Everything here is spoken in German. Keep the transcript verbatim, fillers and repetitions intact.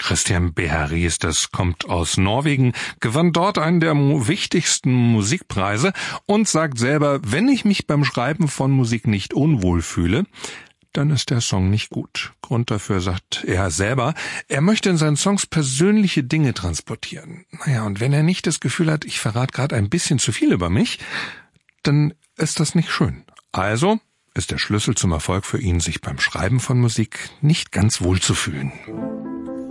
Christian Behery ist das, kommt aus Norwegen, gewann dort einen der wichtigsten Musikpreise und sagt selber, wenn ich mich beim Schreiben von Musik nicht unwohl fühle, dann ist der Song nicht gut. Grund dafür sagt er selber, er möchte in seinen Songs persönliche Dinge transportieren. Naja, und wenn er nicht das Gefühl hat, ich verrate gerade ein bisschen zu viel über mich, dann ist das nicht schön. Also ist der Schlüssel zum Erfolg für ihn, sich beim Schreiben von Musik nicht ganz wohl zu fühlen.